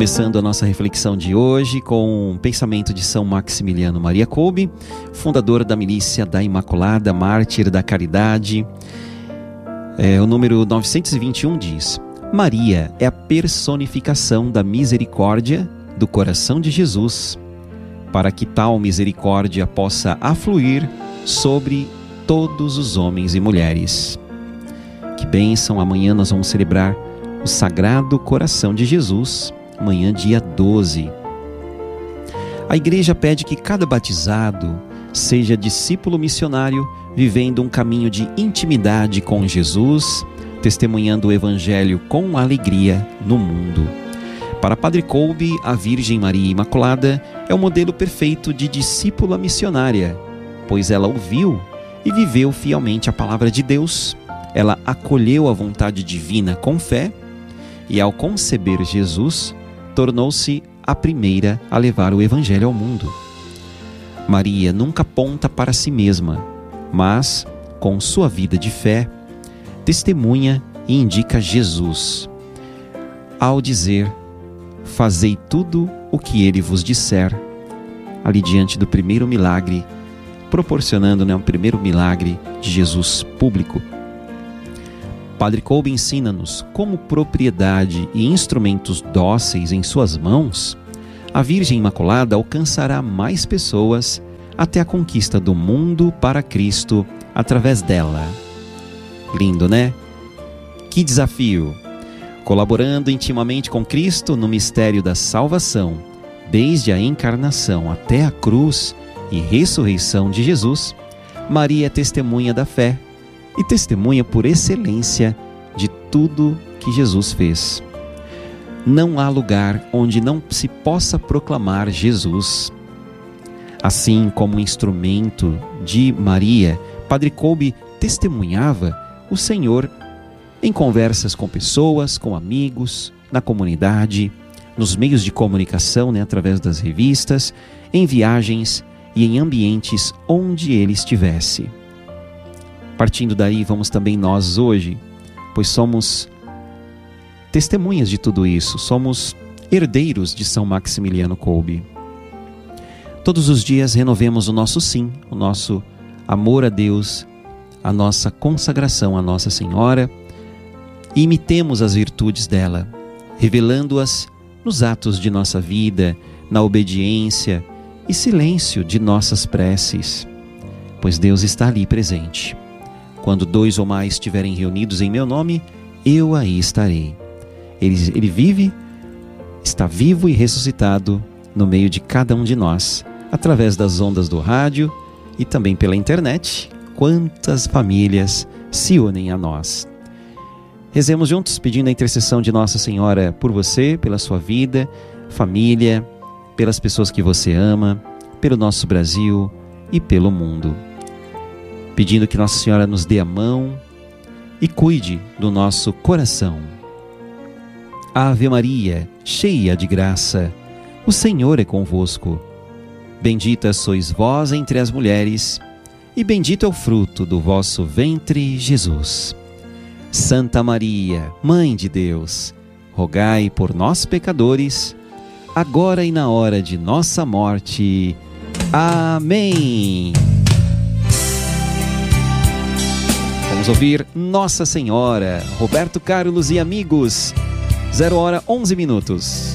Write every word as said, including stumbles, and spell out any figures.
Começando a nossa reflexão de hoje com um pensamento de São Maximiliano Maria Kolbe, fundador da Milícia da Imaculada, mártir da caridade. É, o número novecentos e vinte e um diz: Maria é a personificação da misericórdia do coração de Jesus, para que tal misericórdia possa afluir sobre todos os homens e mulheres. Que bênção! Amanhã nós vamos celebrar o Sagrado Coração de Jesus, amanhã dia doze. A igreja pede que cada batizado seja discípulo missionário, vivendo um caminho de intimidade com Jesus, testemunhando o Evangelho com alegria no mundo. Para Padre Kolbe, a Virgem Maria Imaculada é o modelo perfeito de discípula missionária, pois ela ouviu e viveu fielmente a palavra de Deus. Ela acolheu a vontade divina com fé e, ao conceber Jesus, tornou-se a primeira a levar o Evangelho ao mundo. Maria nunca aponta para si mesma, mas, com sua vida de fé, testemunha e indica Jesus, ao dizer: fazei tudo o que ele vos disser, ali diante do primeiro milagre, proporcionando, né, um primeiro milagre de Jesus público. Padre Kolbe ensina-nos como propriedade e instrumentos dóceis em suas mãos, a Virgem Imaculada alcançará mais pessoas até a conquista do mundo para Cristo através dela. Lindo, né? Que desafio! Colaborando intimamente com Cristo no mistério da salvação, desde a encarnação até a cruz e ressurreição de Jesus, Maria é testemunha da fé e testemunha por excelência de tudo que Jesus fez. Não há lugar onde não se possa proclamar Jesus. Assim como instrumento de Maria, Padre Kolbe testemunhava o Senhor em conversas com pessoas, com amigos, na comunidade, nos meios de comunicação, né, através das revistas, em viagens e em ambientes onde ele estivesse. Partindo daí, vamos também nós hoje, pois somos testemunhas de tudo isso, somos herdeiros de São Maximiliano Kolbe. Todos os dias renovemos o nosso sim, o nosso amor a Deus, a nossa consagração a Nossa Senhora, e imitemos as virtudes dela, revelando-as nos atos de nossa vida, na obediência e silêncio de nossas preces, pois Deus está ali presente. Quando dois ou mais estiverem reunidos em meu nome, eu aí estarei. Ele, ele vive, está vivo e ressuscitado no meio de cada um de nós, através das ondas do rádio e também pela internet. Quantas famílias se unem a nós. Rezemos juntos pedindo a intercessão de Nossa Senhora por você, pela sua vida, família, pelas pessoas que você ama, pelo nosso Brasil e pelo mundo. Pedindo que Nossa Senhora nos dê a mão e cuide do nosso coração. Ave Maria, cheia de graça, o Senhor é convosco. Bendita sois vós entre as mulheres, e bendito é o fruto do vosso ventre, Jesus. Santa Maria, Mãe de Deus, rogai por nós pecadores, agora e na hora de nossa morte. Amém. Vamos ouvir Nossa Senhora, Roberto Carlos e amigos. Zero hora, onze minutos.